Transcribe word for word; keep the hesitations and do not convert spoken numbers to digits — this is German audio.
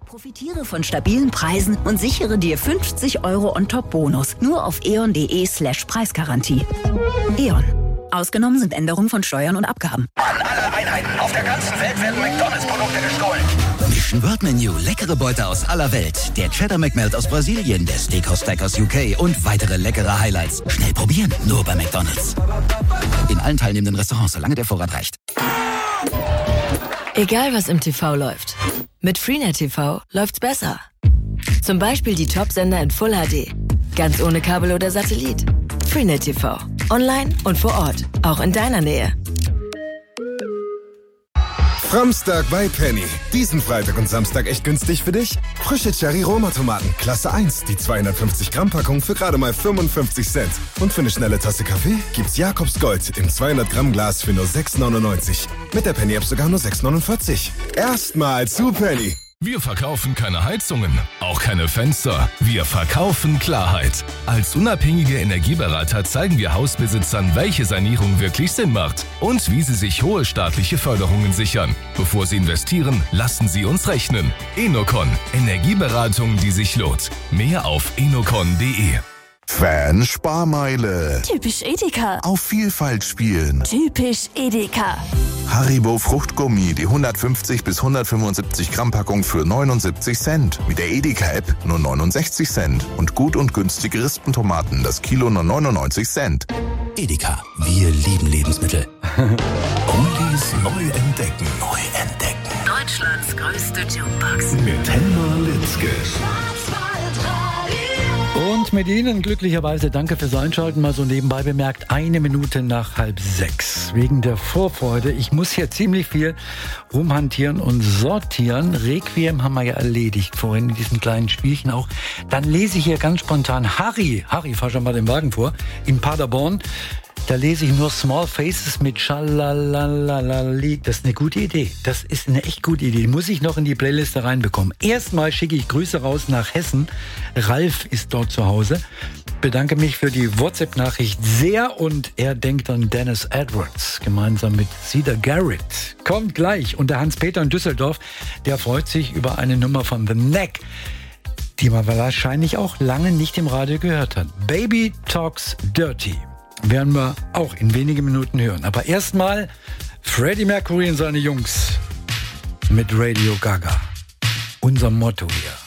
Profitiere von stabilen Preisen und sichere dir fünfzig Euro on-top-Bonus. Nur auf eon.de slash Preisgarantie. E.ON. Ausgenommen sind Änderungen von Steuern und Abgaben. An alle Einheiten auf der ganzen Welt werden McDonalds-Produkte gestohlen. Mission Word Menu. Leckere Beute aus aller Welt. Der Cheddar McMelt aus Brasilien, der Steakhouse Stack aus U K und weitere leckere Highlights. Schnell probieren, nur bei McDonalds. In allen teilnehmenden Restaurants, solange der Vorrat reicht. Egal was im T V läuft. Mit Freenet T V läuft's besser. Zum Beispiel die Top-Sender in Full H D. Ganz ohne Kabel oder Satellit. Freenet T V. Online und vor Ort. Auch in deiner Nähe. Framstag bei Penny. Diesen Freitag und Samstag echt günstig für dich? Frische Cherry-Roma-Tomaten, Klasse eins, die zweihundertfünfzig Gramm Packung für gerade mal fünfundfünfzig Cent. Und für eine schnelle Tasse Kaffee gibt's Jakobs Gold im zweihundert Gramm Glas für nur sechs neunundneunzig. Mit der Penny-App sogar nur sechs neunundvierzig. Erstmal zu Penny. Wir verkaufen keine Heizungen, auch keine Fenster. Wir verkaufen Klarheit. Als unabhängige Energieberater zeigen wir Hausbesitzern, welche Sanierung wirklich Sinn macht und wie sie sich hohe staatliche Förderungen sichern. Bevor sie investieren, lassen sie uns rechnen. Enocon. Energieberatung, die sich lohnt. Mehr auf enocon punkt de. Fan-Sparmeile. Typisch Edeka. Auf Vielfalt spielen. Typisch Edeka. Haribo Fruchtgummi, die hundertfünfzig bis hundertfünfundsiebzig Gramm Packung für neunundsiebzig Cent. Mit der Edeka-App nur neunundsechzig Cent. Und gut und günstige Rispentomaten, das Kilo nur neunundneunzig Cent. Edeka, wir lieben Lebensmittel. Oldies neu entdecken. Neu entdecken. Deutschlands größte Jukebox. Mit Helma Litzke. Und mit Ihnen glücklicherweise, danke fürs Einschalten, mal so nebenbei bemerkt, eine Minute nach halb sechs. Wegen der Vorfreude, ich muss hier ziemlich viel rumhantieren und sortieren. Requiem haben wir ja erledigt vorhin in diesem kleinen Spielchen auch. Dann lese ich hier ganz spontan Harry, Harry, fahr schon mal den Wagen vor, in Paderborn. Da lese ich nur Small Faces mit Schalalalali. Das ist eine gute Idee. Das ist eine echt gute Idee. Die muss ich noch in die Playliste reinbekommen. Erstmal schicke ich Grüße raus nach Hessen. Ralf ist dort zu Hause. Bedanke mich für die WhatsApp-Nachricht sehr und er denkt an Dennis Edwards gemeinsam mit Cedar Garrett. Kommt gleich. Und der Hans-Peter in Düsseldorf, der freut sich über eine Nummer von The Neck, die man wahrscheinlich auch lange nicht im Radio gehört hat. Baby Talks Dirty. Werden wir auch in wenigen Minuten hören. Aber erstmal Freddie Mercury und seine Jungs mit Radio Gaga. Unser Motto hier.